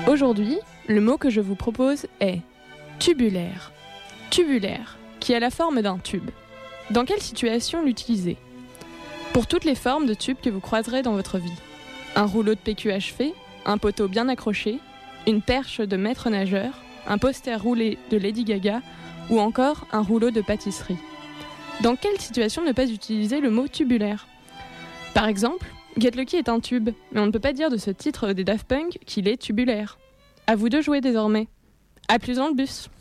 Aujourd'hui, le mot que je vous propose est tubulaire. Tubulaire, qui a la forme d'un tube. Dans quelle situation l'utiliser ? Pour toutes les formes de tubes que vous croiserez dans votre vie. Un rouleau de PQ achevé, un poteau bien accroché, une perche de maître nageur, un poster roulé de Lady Gaga ou encore un rouleau de pâtisserie. Dans quelle situation ne pas utiliser le mot tubulaire ? Par exemple, Get Lucky est un tube, mais on ne peut pas dire de ce titre des Daft Punk qu'il est tubulaire. À vous de jouer désormais. À plus dans le bus.